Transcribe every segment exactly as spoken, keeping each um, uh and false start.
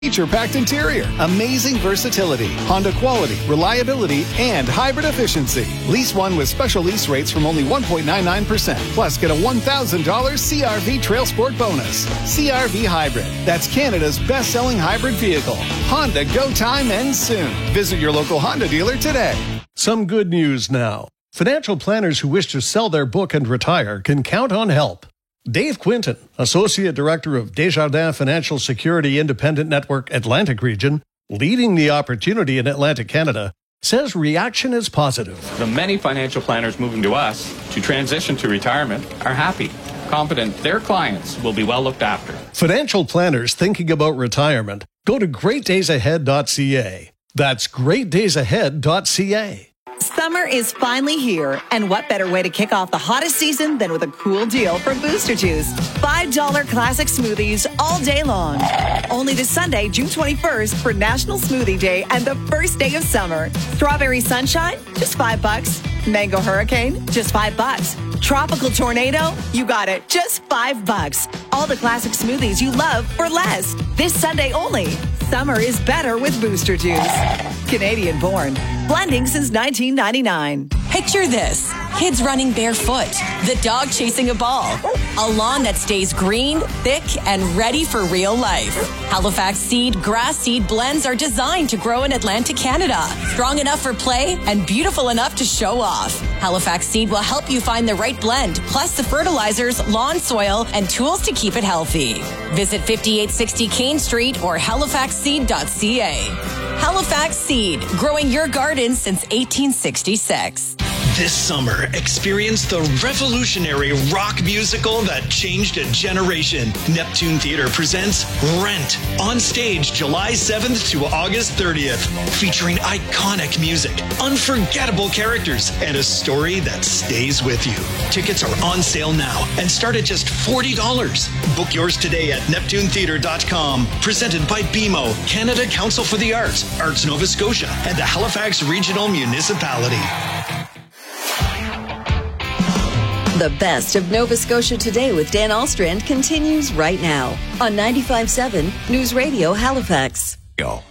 Feature-packed interior, amazing versatility, Honda quality, reliability, and hybrid efficiency. Lease one with special lease rates from only one point nine nine percent. Plus, get a one thousand dollars C R V Trail Sport bonus. C R V Hybrid. That's Canada's best-selling hybrid vehicle. Honda Go Time ends soon. Visit your local Honda dealer today. Some good news now. Financial planners who wish to sell their book and retire can count on help. Dave Quinton, Associate Director of Desjardins Financial Security Independent Network Atlantic Region, leading the opportunity in Atlantic Canada, says reaction is positive. The many financial planners moving to us to transition to retirement are happy, confident their clients will be well looked after. Financial planners thinking about retirement, go to great days ahead dot c a. That's great days ahead dot c a. Summer is finally here, and what better way to kick off the hottest season than with a cool deal from Booster Juice. five dollar classic smoothies all day long. Only this Sunday, June twenty-first, for National Smoothie Day and the first day of summer. Strawberry Sunshine, just five bucks. Mango Hurricane, just five bucks. Tropical Tornado, you got it, just five bucks. All the classic smoothies you love for less. This Sunday only. Summer is better with Booster Juice. Canadian born. Blending since nineteen ninety-nine. Picture this. Kids running barefoot. The dog chasing a ball. A lawn that stays green, thick, and ready for real life. Halifax Seed grass seed blends are designed to grow in Atlantic Canada. Strong enough for play and beautiful enough to show off. Halifax Seed will help you find the right blend, plus the fertilizers, lawn soil, and tools to keep it healthy. Visit fifty-eight sixty Kane Street or halifax seed dot c a. Halifax Seed, growing your garden since eighteen sixty-six. This summer, experience the revolutionary rock musical that changed a generation. Neptune Theatre presents Rent on stage July seventh to August thirtieth, featuring iconic music, unforgettable characters, and a story that stays with you. Tickets are on sale now and start at just forty dollars. Book yours today at neptune theatre dot com. Presented by B M O, Canada Council for the Arts, Arts Nova Scotia, and the Halifax Regional Municipality. The best of Nova Scotia Today with Dan Alstrand continues right now on ninety-five point seven News Radio Halifax. Go.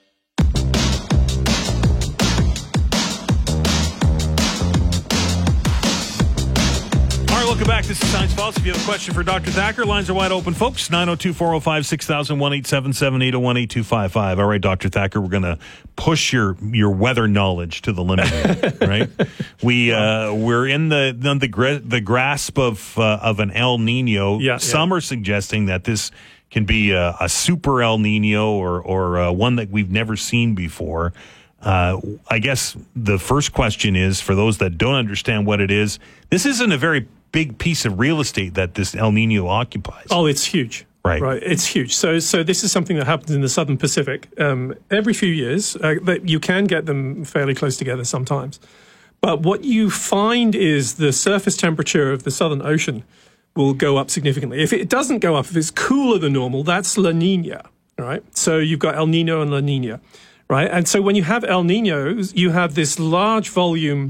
Welcome back. This is Science Pulse. If you have a question for Doctor Thacker, lines are wide open, folks. nine oh two, four oh five, six thousand, one eight seven seven, eight oh one, eight two five five. All right, Doctor Thacker, we're going to push your your weather knowledge to the limit here, right? We uh, we're in the the the, the grasp of uh, of an El Nino. Yeah, Some yeah. are suggesting that this can be a, a super El Nino or or uh, one that we've never seen before. Uh, I guess the first question is, for those that don't understand what it is, this isn't a very big piece of real estate that this El Nino occupies. Oh, it's huge. Right. Right. It's huge. So so this is something that happens in the Southern Pacific. Um, every few years, uh, that you can get them fairly close together sometimes. But what you find is the surface temperature of the Southern Ocean will go up significantly. If it doesn't go up, if it's cooler than normal, that's La Nina. Right. So you've got El Nino and La Nina. Right. And so when you have El Ninos, you have this large volume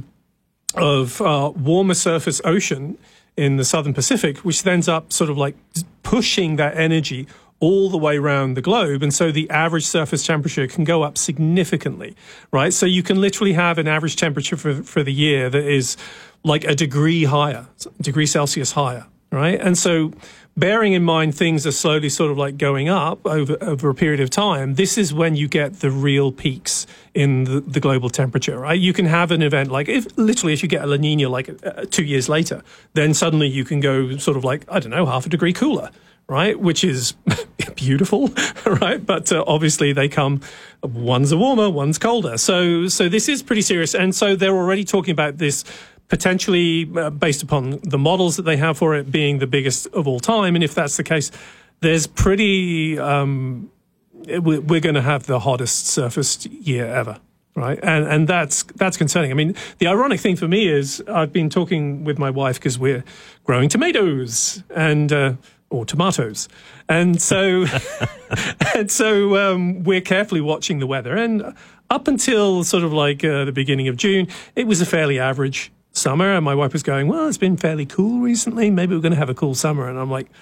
of uh, warmer surface ocean in the Southern Pacific, which ends up sort of like pushing that energy all the way around the globe. And so the average surface temperature can go up significantly, right? So you can literally have an average temperature for, for the year that is like a degree higher, degree Celsius higher, right? And so bearing in mind things are slowly sort of like going up over, over a period of time, this is when you get the real peaks in the, the global temperature, right? You can have an event like, if literally if you get a La Nina like uh, two years later, then suddenly you can go sort of like, I don't know, half a degree cooler, right? Which is beautiful, right? But uh, obviously they come, one's a warmer, one's colder. So, so this is pretty serious. And so they're already talking about this potentially uh, based upon the models that they have for it being the biggest of all time. And if that's the case, there's pretty, um, we're, we're going to have the hottest surface year ever. Right. And, and that's, that's concerning. I mean, the ironic thing for me is I've been talking with my wife because we're growing tomatoes and, uh, or tomatoes. And so, and so, um, we're carefully watching the weather. And up until sort of like, uh, the beginning of June, it was a fairly average summer. And my wife was going, well, it's been fairly cool recently. Maybe we're going to have a cool summer. And I'm like,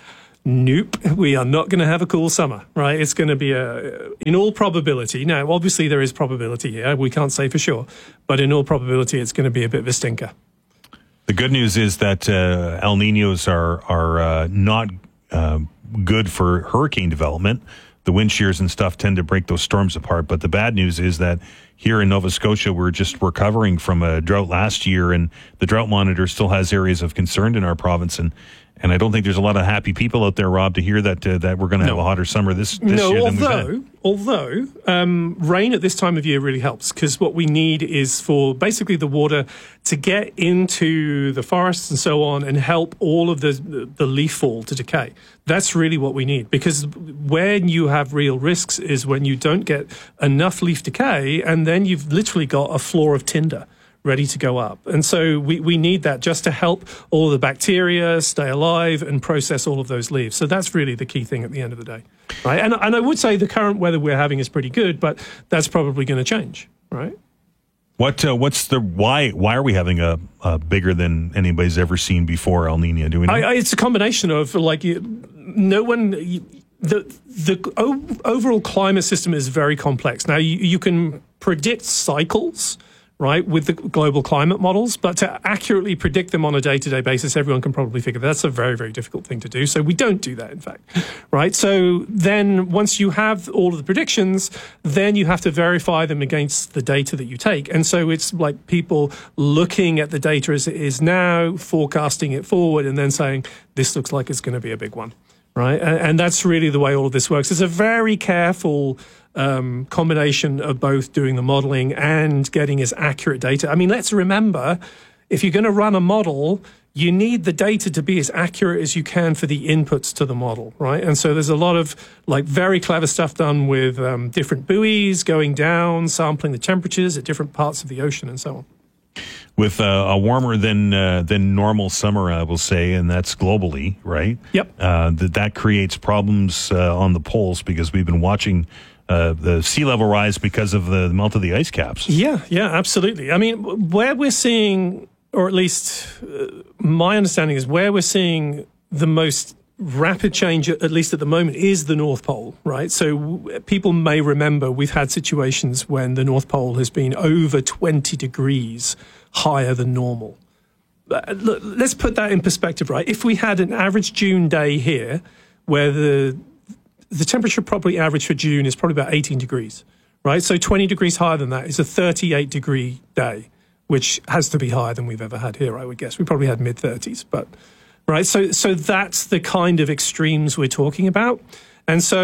Nope, we are not going to have a cool summer, right? It's going to be a, in all probability. Now, obviously there is probability here. We can't say for sure, but in all probability, it's going to be a bit of a stinker. The good news is that uh, El Niños are are uh, not uh, good for hurricane development. The wind shears and stuff tend to break those storms apart. But the bad news is that here in Nova Scotia, we're just recovering from a drought last year, and the drought monitor still has areas of concern in our province. And And I don't think there's a lot of happy people out there, Rob, to hear that uh, that we're going to have no. a hotter summer this, this no, year than although, we've had. Although, um, rain at this time of year really helps, because what we need is for basically the water to get into the forests and so on and help all of the, the leaf fall to decay. That's really what we need, because when you have real risks is when you don't get enough leaf decay, and then you've literally got a floor of tinder ready to go up. And so we, we need that just to help all the bacteria stay alive and process all of those leaves. So that's really the key thing at the end of the day, right? And, and I would say the current weather we're having is pretty good, but that's probably going to change, right? What uh, what's the why? Why are we having a, a bigger than anybody's ever seen before El Nino? Do we know? I, I, it's a combination of like you, no one. You, the the o- overall climate system is very complex. Now you, you can predict cycles, right, with the global climate models, but to accurately predict them on a day-to-day basis, everyone can probably figure that's a very, very difficult thing to do. So we don't do that, in fact, right? So then once you have all of the predictions, then you have to verify them against the data that you take. And so it's like people looking at the data as it is now, forecasting it forward, and then saying, this looks like it's going to be a big one, right? And, and that's really the way all of this works. It's a very careful Um, combination of both doing the modeling and getting as accurate data. I mean, let's remember, if you're going to run a model, you need the data to be as accurate as you can for the inputs to the model, right? And so there's a lot of like very clever stuff done with um, different buoys going down, sampling the temperatures at different parts of the ocean and so on. With uh, a warmer than uh, than normal summer, I will say, and that's globally, right? Yep. Uh, that that creates problems uh, on the poles, because we've been watching Uh, the sea level rise because of the melt of the ice caps. Yeah, yeah, absolutely. I mean, where we're seeing, or at least uh, my understanding is where we're seeing the most rapid change, at least at the moment, is the North Pole, right? So w- people may remember we've had situations when the North Pole has been over twenty degrees higher than normal. Uh, look, let's put that in perspective, right? If we had an average June day here where the the temperature probably average for June is probably about eighteen degrees, right? So twenty degrees higher than that is a thirty-eight degree day, which has to be higher than we've ever had here, I would guess. We probably had mid thirties, but right. So, so that's the kind of extremes we're talking about. And so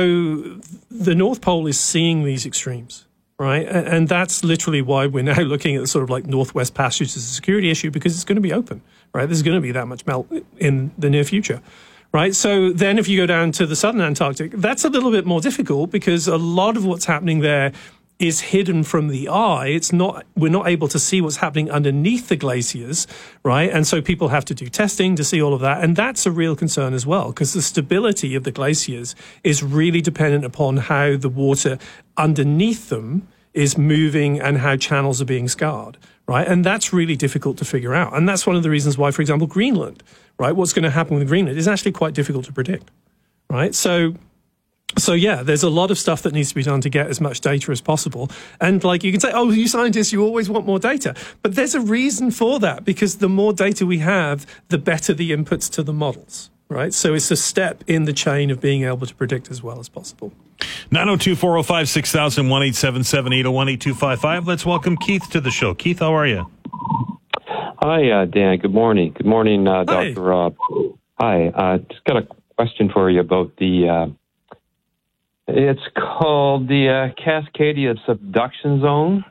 the North Pole is seeing these extremes, right? And, and that's literally why we're now looking at sort of like Northwest Passage as a security issue, because it's going to be open, right? There's going to be that much melt in the near future. Right. So then if you go down to the southern Antarctic, that's a little bit more difficult, because a lot of what's happening there is hidden from the eye. It's not, we're not able to see what's happening underneath the glaciers. Right. And so people have to do testing to see all of that. And that's a real concern as well, because the stability of the glaciers is really dependent upon how the water underneath them is moving and how channels are being scarred. Right. And that's really difficult to figure out. And that's one of the reasons why, for example, Greenland, right, what's going to happen with Greenland is actually quite difficult to predict. Right. So, so yeah, there's a lot of stuff that needs to be done to get as much data as possible. And like you can say, oh, you scientists, you always want more data. But there's a reason for that, because the more data we have, the better the inputs to the models. Right. So it's a step in the chain of being able to predict as well as possible. nine oh two, four oh five, six thousand, one eight seven seven, eight oh one, eight two five five. Let's welcome Keith to the show. Keith, how are you? Hi, uh, Dan. Good morning. Good morning, uh, Hi. Doctor Rob. Hi. Uh, just got a question for you about the, uh, it's called the uh, Cascadia Subduction Zone.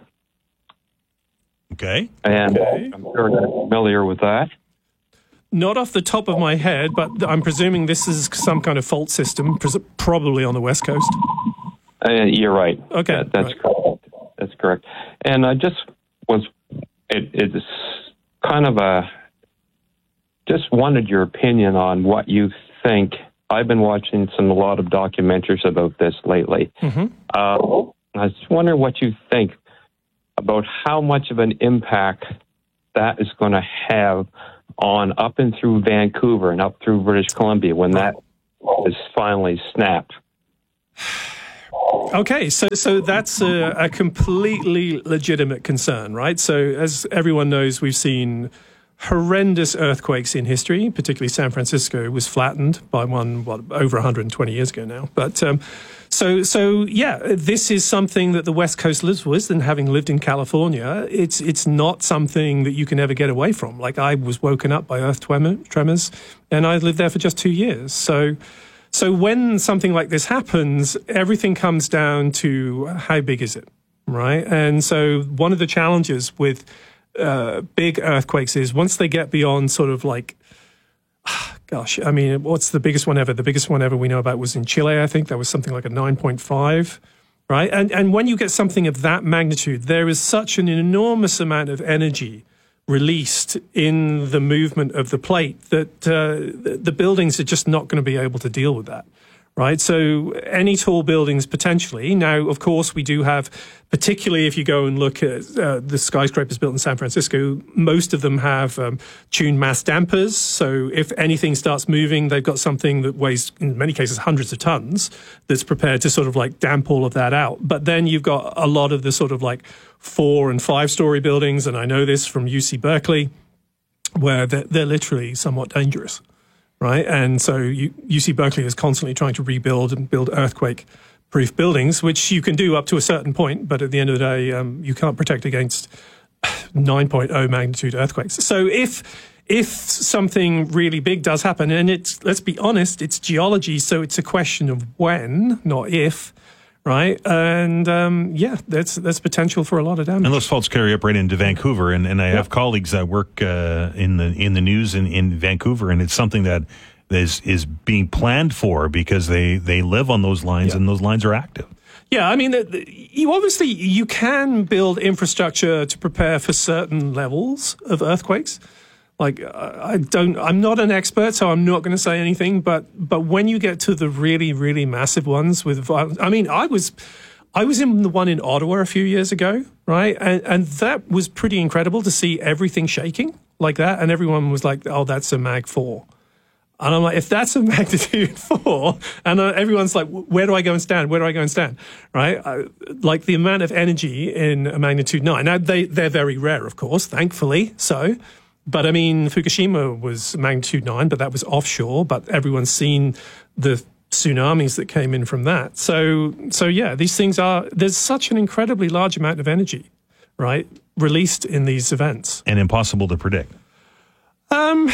Okay. And Okay. I'm sure you're familiar with that. Not off the top of my head, but I'm presuming this is some kind of fault system, pres- probably on the West Coast. Uh, you're right. Okay, That, that's right. correct. That's correct. And I just was, it, it's kind of a, just wanted your opinion on what you think. I've been watching some, a lot of documentaries about this lately. Mm-hmm. Uh, I was wondering what you think about how much of an impact that is going to have on up and through Vancouver and up through British Columbia when that has finally snapped. Okay, so so that's a, a completely legitimate concern, right? So as everyone knows, we've seen horrendous earthquakes in history. Particularly San Francisco was flattened by one what, over one hundred twenty years ago now. But um, so so yeah, this is something that the West Coast lives with, and having lived in California, it's it's not something that you can ever get away from. Like, I was woken up by earth tremors, and I lived there for just two years. So. So when something like this happens, everything comes down to how big is it, right? And so one of the challenges with uh, big earthquakes is once they get beyond sort of like, gosh, I mean, what's the biggest one ever? The biggest one ever we know about was in Chile, I think. That was something like a nine point five, right? And, and when you get something of that magnitude, there is such an enormous amount of energy released in the movement of the plate that uh, the buildings are just not going to be able to deal with that, right? So any tall buildings potentially. Now, of course, we do have, particularly if you go and look at uh, the skyscrapers built in San Francisco, most of them have um, tuned mass dampers. So if anything starts moving, they've got something that weighs, in many cases, hundreds of tons that's prepared to sort of like damp all of that out. But then you've got a lot of the sort of like four and five story buildings, and I know this from U C Berkeley, where they're, they're literally somewhat dangerous, right? And so you, U C Berkeley is constantly trying to rebuild and build earthquake proof buildings, which you can do up to a certain point, but at the end of the day, um, you can't protect against nine point oh magnitude earthquakes. So if if something really big does happen, and it's, let's be honest, it's geology, so it's a question of when, not if. Right. And um, yeah, that's that's potential for a lot of damage. And those faults carry up right into Vancouver. And, and I have yeah. colleagues that work uh, in the in the news in, in Vancouver, and it's something that is is being planned for because they, they live on those lines yeah. and those lines are active. Yeah, I mean, the, the, you obviously you can build infrastructure to prepare for certain levels of earthquakes. Like, I don't, I'm not an expert, so I'm not going to say anything. But, but when you get to the really, really massive ones with, I mean, I was, I was in the one in Ottawa a few years ago, right? And, and that was pretty incredible to see everything shaking like that. And everyone was like, oh, that's a mag four. And I'm like, if that's a magnitude four, and uh, everyone's like, where do I go and stand? Where do I go and stand? Right? Uh, like the amount of energy in a magnitude nine. Now, they, they're very rare, of course, thankfully. So, but I mean, Fukushima was magnitude nine, but that was offshore. But everyone's seen the tsunamis that came in from that. So, so yeah, these things are, there's such an incredibly large amount of energy, right, released in these events. And impossible to predict. Um,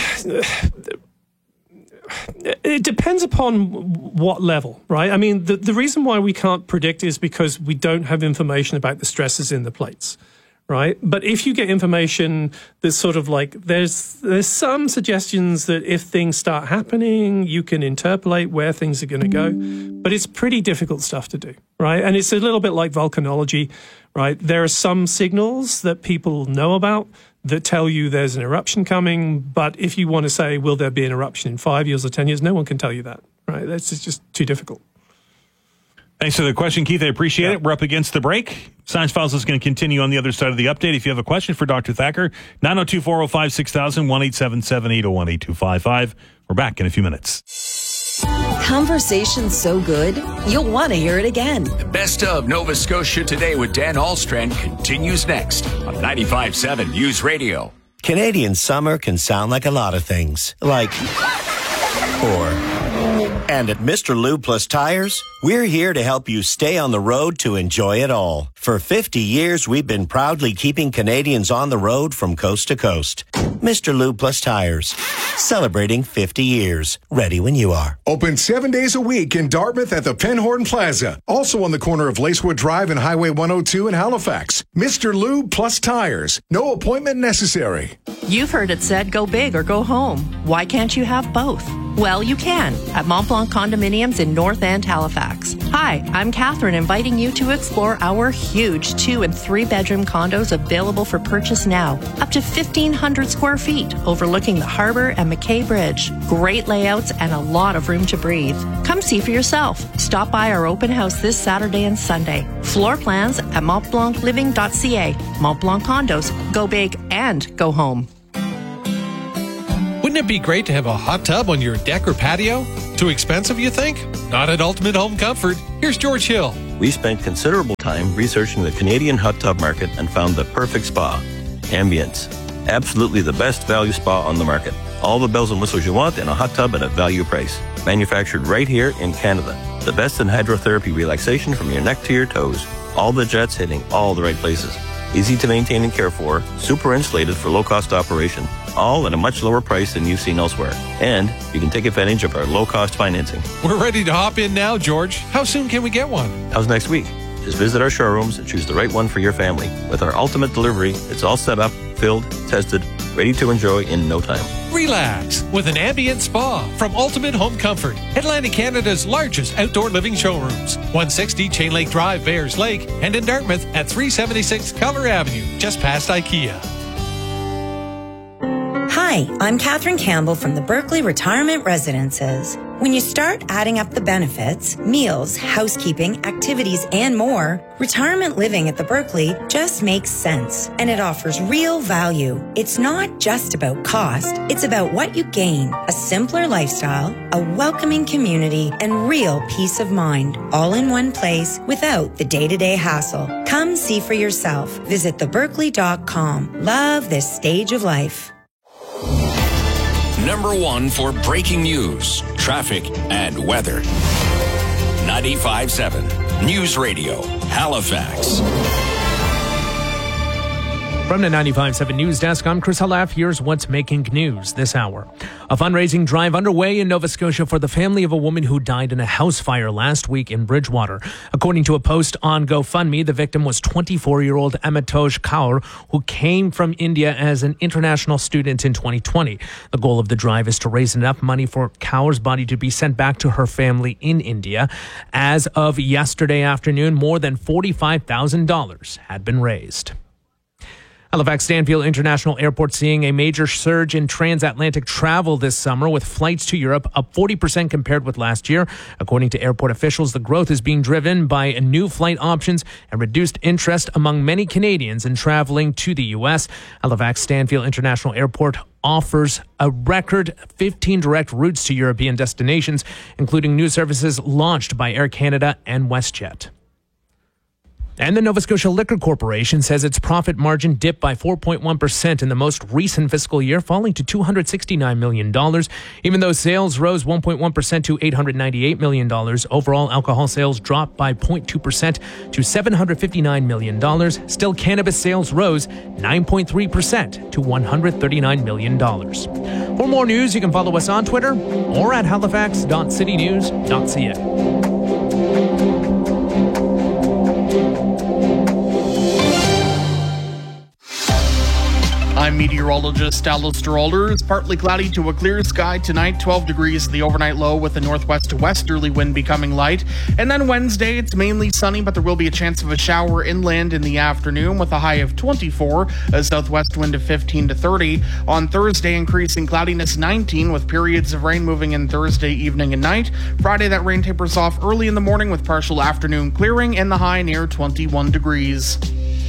it depends upon what level, right? I mean, the, the reason why we can't predict is because we don't have information about the stresses in the plates. Right. But if you get information that's sort of like there's there's some suggestions that if things start happening, you can interpolate where things are going to go. But it's pretty difficult stuff to do. Right. And it's a little bit like volcanology. Right. There are some signals that people know about that tell you there's an eruption coming. But if you want to say, will there be an eruption in five years or ten years? No one can tell you that. Right. That's just too difficult. Thanks for the question, Keith. I appreciate yeah. it. We're up against the break. Science Files is going to continue on the other side of the update. If you have a question for Doctor Thacker, nine oh two, four oh five, six thousand, one eight seven seven, eight oh one, eight two five five. We're back in a few minutes. Conversation so good, you'll want to hear it again. The best of Nova Scotia Today with Dan Ahlstrand continues next on ninety-five point seven News Radio. Canadian summer can sound like a lot of things. Like, or... And at Mister Lube Plus Tires, we're here to help you stay on the road to enjoy it all. For fifty years, we've been proudly keeping Canadians on the road from coast to coast. Mister Lube Plus Tires, celebrating fifty years. Ready when you are. Open seven days a week in Dartmouth at the Penhorn Plaza. Also on the corner of Lacewood Drive and Highway one oh two in Halifax. Mister Lube Plus Tires. No appointment necessary. You've heard it said, go big or go home. Why can't you have both? Well, you can at Mont Blanc Condominiums in North End, Halifax. Hi, I'm Catherine, inviting you to explore our huge two and three bedroom condos available for purchase now. Up to fifteen hundred square feet, overlooking the harbor and McKay Bridge. Great layouts and a lot of room to breathe. Come see for yourself. Stop by our open house this Saturday and Sunday. Floor plans at mont blanc living dot c a. Mont Blanc Condos. Go big and go home. Wouldn't it be great to have a hot tub on your deck or patio? Too expensive, you think? Not at Ultimate Home Comfort. Here's George Hill. We spent considerable time researching the Canadian hot tub market and found the perfect spa. Ambience. Absolutely the best value spa on the market. All the bells and whistles you want in a hot tub at a value price. Manufactured right here in Canada. The best in hydrotherapy relaxation from your neck to your toes. All the jets hitting all the right places. Easy to maintain and care for. Super insulated for low-cost operation. All at a much lower price than you've seen elsewhere. And you can take advantage of our low-cost financing. We're ready to hop in now, George. How soon can we get one? How's next week? Just visit our showrooms and choose the right one for your family. With our ultimate delivery, it's all set up, filled, tested, ready to enjoy in no time. Relax with an ambient spa from Ultimate Home Comfort, Atlantic Canada's largest outdoor living showrooms. one sixty Chain Lake Drive, Bears Lake, and in Dartmouth at three seventy-six Keller Avenue, just past IKEA. Hi, I'm Catherine Campbell from the Berkeley Retirement Residences. When you start adding up the benefits, meals, housekeeping, activities, and more, retirement living at the Berkeley just makes sense, and it offers real value. It's not just about cost, it's about what you gain. A simpler lifestyle, a welcoming community, and real peace of mind, all in one place without the day-to-day hassle. Come see for yourself. Visit the berkeley dot com. Love this stage of life. Number one for breaking news, traffic, and weather. ninety-five seven News Radio, Halifax. From the ninety-five seven News Desk, I'm Chris Halaf. Here's what's making news this hour. A fundraising drive underway in Nova Scotia for the family of a woman who died in a house fire last week in Bridgewater. According to a post on GoFundMe, the victim was twenty-four-year-old Amitoj Kaur, who came from India as an international student in twenty twenty. The goal of the drive is to raise enough money for Kaur's body to be sent back to her family in India. As of yesterday afternoon, more than forty-five thousand dollars had been raised. Halifax Stanfield International Airport seeing a major surge in transatlantic travel this summer, with flights to Europe up forty percent compared with last year. According to airport officials, the growth is being driven by new flight options and reduced interest among many Canadians in traveling to the U S. Halifax Stanfield International Airport offers a record fifteen direct routes to European destinations, including new services launched by Air Canada and WestJet. And the Nova Scotia Liquor Corporation says its profit margin dipped by four point one percent in the most recent fiscal year, falling to two hundred sixty-nine million dollars. Even though sales rose one point one percent to eight hundred ninety-eight million dollars, overall alcohol sales dropped by zero point two percent to seven hundred fifty-nine million dollars. Still, cannabis sales rose nine point three percent to one hundred thirty-nine million dollars. For more news, you can follow us on Twitter or at halifax dot city news dot c a. I'm meteorologist Alistair Alders. Partly cloudy to a clear sky tonight, twelve degrees the overnight low with a northwest to westerly wind becoming light. And then Wednesday, it's mainly sunny, but there will be a chance of a shower inland in the afternoon with a high of twenty-four, a southwest wind of fifteen to thirty. On Thursday, increasing cloudiness nineteen with periods of rain moving in Thursday evening and night. Friday, that rain tapers off early in the morning with partial afternoon clearing and the high near twenty-one degrees.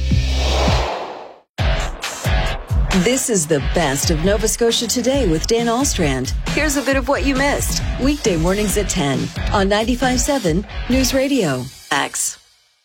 This is the best of Nova Scotia Today with Dan Alstrand. Here's a bit of what you missed. Weekday mornings at ten on ninety-five seven News Radio X.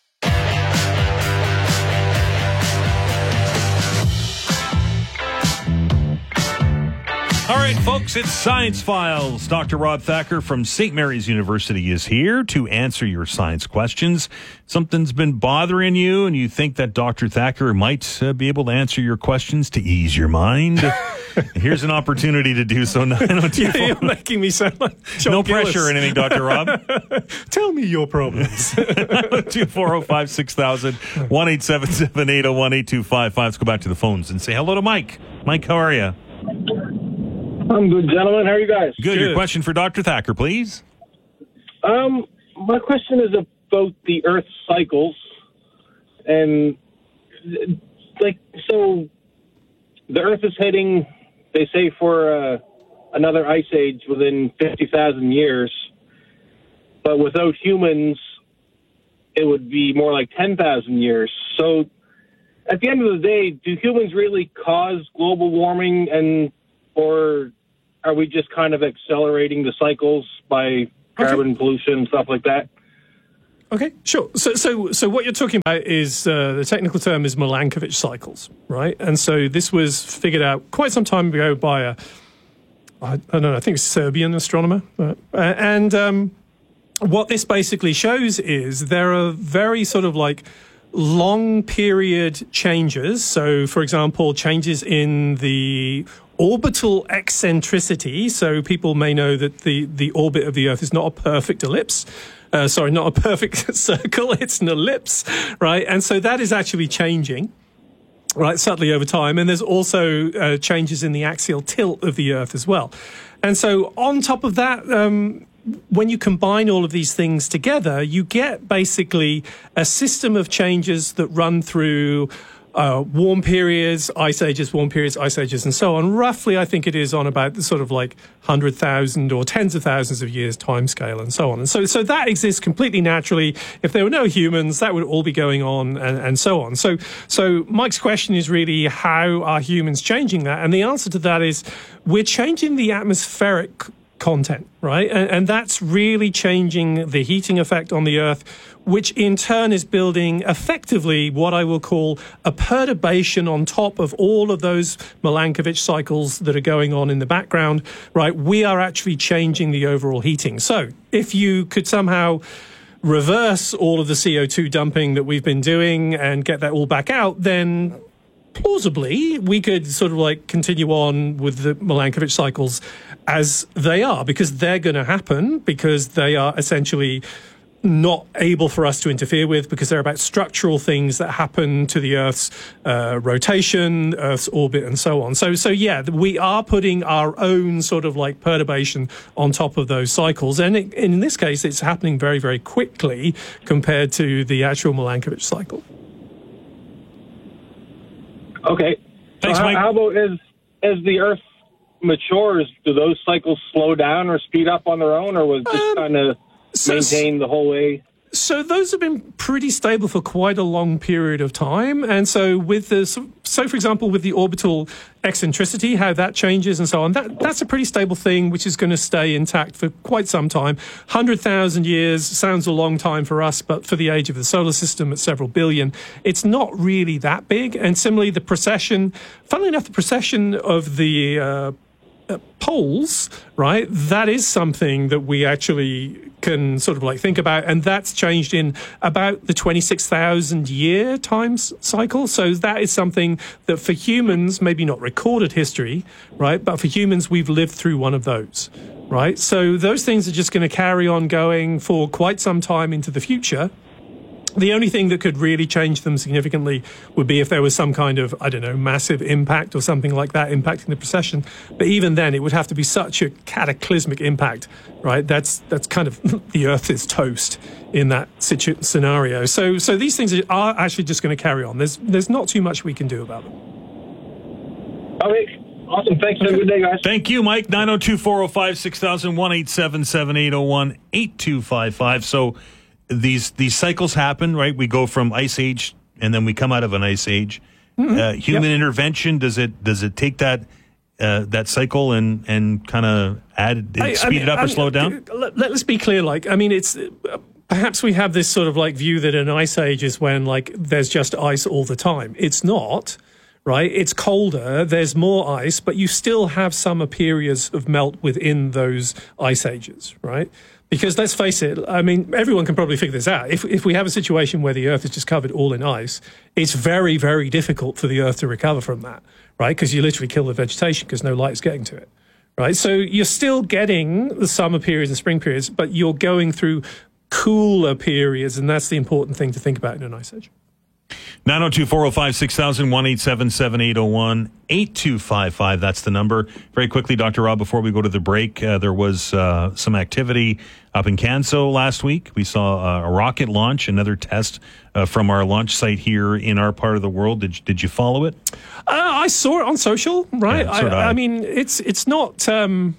All right, folks, it's Science Files. Doctor Rod Thacker from Saint Mary's University is here to answer your science questions. Something's been bothering you, and you think that Doctor Thacker might uh, be able to answer your questions to ease your mind. Here's an opportunity to do so. nine oh two yeah, you're making me sound like John No Gillis. pressure or anything, Doctor Rob. Tell me your problems. nine oh two, four oh five, six thousand, one eight seven seven, eight oh one, eight two five five. Let's go back to the phones and say hello to Mike. Mike, how are you? I'm good, gentlemen. How are you guys? Good. Good. Your question for Doctor Thacker, please. Um, my question is about the Earth's cycles, and like, so the Earth is heading, they say, for uh, another ice age within fifty thousand years, but without humans, it would be more like ten thousand years. So, at the end of the day, do humans really cause global warming, and or are we just kind of accelerating the cycles by carbon okay. pollution and stuff like that? Okay, sure. So, so, so what you're talking about is uh, the technical term is Milankovitch cycles, right? And so this was figured out quite some time ago by a, I don't know, I think it's a Serbian astronomer, uh, and um, what this basically shows is there are very sort of like long period changes. So, for example, changes in the orbital eccentricity. So people may know that the, the orbit of the Earth is not a perfect ellipse. Uh, sorry, not a perfect circle. It's an ellipse, right? And so that is actually changing, right, subtly over time. And there's also uh, changes in the axial tilt of the Earth as well. And so on top of that, um, when you combine all of these things together, you get basically a system of changes that run through uh, warm periods, ice ages, warm periods, ice ages, and so on. Roughly, I think it is on about the sort of like one hundred thousand or tens of thousands of years timescale and so on. And so, so that exists completely naturally. If there were no humans, that would all be going on and, and so on. So, so Mike's question is really, how are humans changing that? And the answer to that is, we're changing the atmospheric content, right? And, and that's really changing the heating effect on the Earth, which in turn is building effectively what I will call a perturbation on top of all of those Milankovitch cycles that are going on in the background, right? We are actually changing the overall heating. So if you could somehow reverse all of the C O two dumping that we've been doing and get that all back out, then plausibly we could sort of like continue on with the Milankovitch cycles as they are, because they're going to happen, because they are essentially not able for us to interfere with, because they're about structural things that happen to the Earth's uh, rotation, Earth's orbit, and so on. So, so yeah, we are putting our own sort of like perturbation on top of those cycles. And it, in this case, it's happening very, very quickly compared to the actual Milankovitch cycle. Okay. Thanks, so Mike. How, how about as as the Earth matures, do those cycles slow down or speed up on their own, or was just um, kind of so, maintained the whole way? So those have been pretty stable for quite a long period of time. And so with the, so for example, with the orbital eccentricity, how that changes and so on, that, that's a pretty stable thing, which is going to stay intact for quite some time. one hundred thousand years sounds a long time for us, but for the age of the solar system at several billion, it's not really that big. And similarly, the precession, funnily enough, the precession of the uh, Uh, poles, right? That is something that we actually can sort of like think about, and that's changed in about the twenty-six thousand year time cycle. So that is something that for humans, maybe not recorded history, right? But for humans, we've lived through one of those, right? So those things are just going to carry on going for quite some time into the future. The only thing that could really change them significantly would be if there was some kind of, I don't know, massive impact or something like that impacting the precession. But even then, it would have to be such a cataclysmic impact, right? That's that's kind of the Earth is toast in that situ- scenario. So so these things are actually just going to carry on. There's there's not too much we can do about them. Okay. Awesome. Thanks. Have a good day, guys. Thank you, Mike. nine oh two, four oh five, six thousand, one eight seven seven, eight oh one, eight two five five. So These these cycles happen, right? We go from ice age, and then we come out of an ice age. Mm-hmm. Uh, human yep. intervention, does it does it take that uh, that cycle and and kind of add I, speed I mean, it up I or mean, slow it down? Let, let's be clear. Like, I mean, it's uh, perhaps we have this sort of like view that an ice age is when like there's just ice all the time. It's not. Right? It's colder, there's more ice, but you still have summer periods of melt within those ice ages, right? Because let's face it, I mean, everyone can probably figure this out. If if we have a situation where the Earth is just covered all in ice, it's very, very difficult for the Earth to recover from that, right? Because you literally kill the vegetation because no light is getting to it, right? So you're still getting the summer periods and spring periods, but you're going through cooler periods, and that's the important thing to think about in an ice age. nine oh two, four oh five, six thousand, one eight seven seven, eight oh one, eight two five five. That's the number. Very quickly, Doctor Rob, before we go to the break, uh, there was uh, some activity up in Canso last week. We saw uh, a rocket launch, another test uh, from our launch site here in our part of the world. Did you, did you follow it? Uh, I saw it on social, right? Yeah, so I, I. I mean, it's it's not... Um,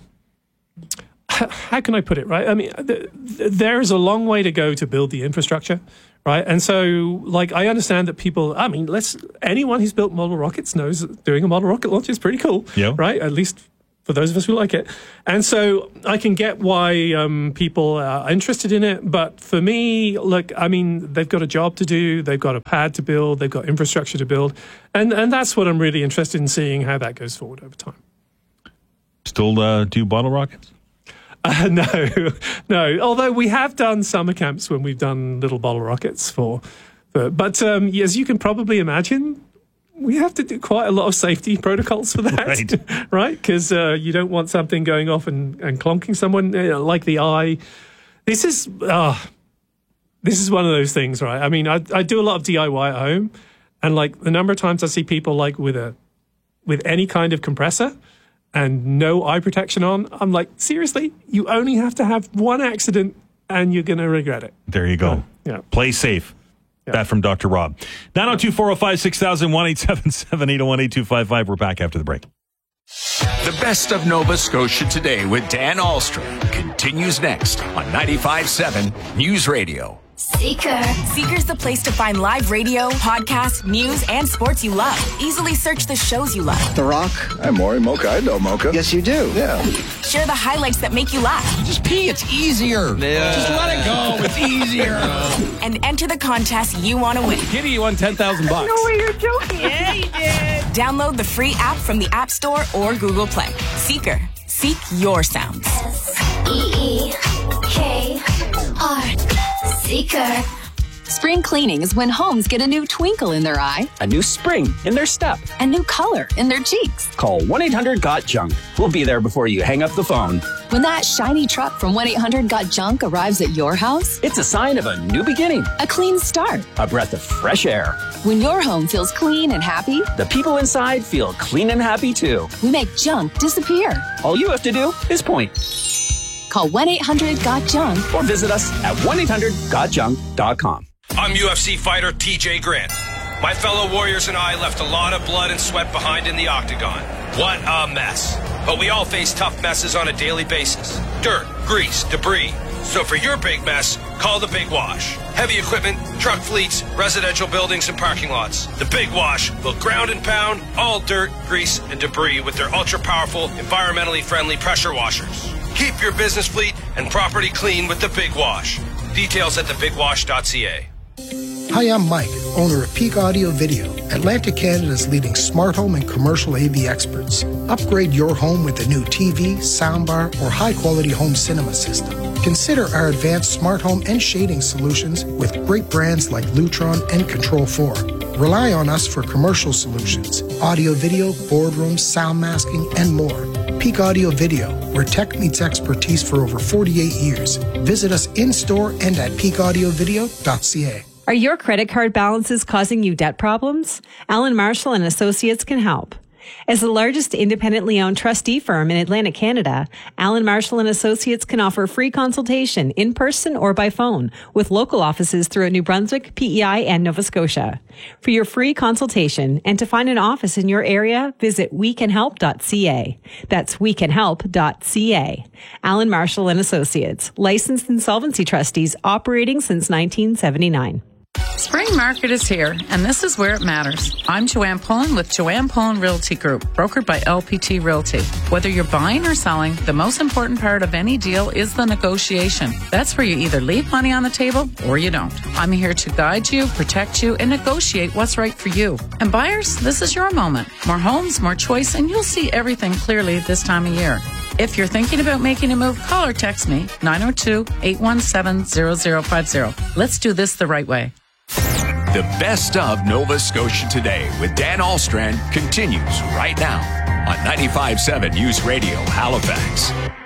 how can I put it, right? I mean, th- th- there's a long way to go to build the infrastructure, right? And so, like, I understand that people, I mean, let's, anyone who's built model rockets knows that doing a model rocket launch is pretty cool, yep. right? At least for those of us who like it. And so I can get why um, people are interested in it. But for me, look, I mean, they've got a job to do. They've got a pad to build. They've got infrastructure to build. And and that's what I'm really interested in seeing how that goes forward over time. Still uh, do bottle rockets? Uh, no, no. Although we have done summer camps when we've done little bottle rockets for, for but um, as you can probably imagine, we have to do quite a lot of safety protocols for that, right? Because right? uh, you don't want something going off and, and clonking someone, you know, like the eye. This is uh, this is one of those things, right? I mean, I, I do a lot of D I Y at home, and like the number of times I see people like with a with any kind of compressor and no eye protection on, I'm like, seriously, you only have to have one accident, and you're going to regret it. There you go. Yeah, play safe. Yeah. That from Doctor Rob. nine oh two, four oh five, six thousand, one eight seven seven, eight oh one, eight two five five. We're back after the break. The best of Nova Scotia Today with Dan Ahlstrom continues next on ninety-five seven News Radio. Seeker. Seeker's the place to find live radio, podcasts, news, and sports you love. Easily search the shows you love. The Rock. I'm Maury Mocha. I know Mocha. Yes, you do. Yeah. Share the highlights that make you laugh. Just pee. It's easier. Yeah. Just let it go. It's easier. And enter the contest you want to win. Kitty, you won ten thousand bucks. No way, you're joking. Yeah, you did. Download the free app from the App Store or Google Play. Seeker. Seek your sounds. S E E K R. Seeker. Spring cleaning is when homes get a new twinkle in their eye, a new spring in their step, a new color in their cheeks. Call one eight hundred got junk. We'll be there before you hang up the phone. When that shiny truck from one eight hundred got junk arrives at your house, it's a sign of a new beginning, a clean start, a breath of fresh air. When your home feels clean and happy, the people inside feel clean and happy too. We make junk disappear. All you have to do is point. Call one eight hundred got junk or visit us at one eight hundred got junk dot com. I'm U F C fighter T J Grant. My fellow warriors and I left a lot of blood and sweat behind in the octagon. What a mess. But we all face tough messes on a daily basis. Dirt, grease, debris. So for your big mess, call the Big Wash. Heavy equipment, truck fleets, residential buildings, and parking lots. The Big Wash will ground and pound all dirt, grease, and debris with their ultra-powerful, environmentally friendly pressure washers. Keep your business fleet and property clean with the Big Wash. Details at the big wash dot c a. Hi, I'm Mike, owner of Peak Audio Video, Atlantic Canada's leading smart home and commercial A V experts. Upgrade your home with a new T V, soundbar, or high-quality home cinema system. Consider our advanced smart home and shading solutions with great brands like Lutron and Control four. Rely on us for commercial solutions, audio, video, boardrooms, sound masking, and more. Peak Audio Video, where tech meets expertise for over forty-eight years. Visit us in-store and at peak audio video dot c a. Are your credit card balances causing you debt problems? Alan Marshall and Associates can help. As the largest independently owned trustee firm in Atlantic Canada, Alan Marshall and Associates can offer free consultation in person or by phone with local offices throughout New Brunswick, P E I, and Nova Scotia. For your free consultation and to find an office in your area, visit we can help dot c a. That's we can help dot c a. Alan Marshall and Associates, licensed insolvency trustees operating since nineteen seventy-nine. Spring market is here, and this is where it matters. I'm Joanne Pullen with Joanne Pullen Realty Group, brokered by L P T Realty. Whether you're buying or selling, the most important part of any deal is the negotiation. That's where you either leave money on the table or you don't. I'm here to guide you, protect you, and negotiate what's right for you. And buyers, this is your moment. More homes, more choice, and you'll see everything clearly this time of year. If you're thinking about making a move, call or text me, nine oh two, eight one seven, zero zero five zero. Let's do this the right way. The best of Nova Scotia Today with Dan Ahlstrand continues right now on ninety-five seven News Radio Halifax.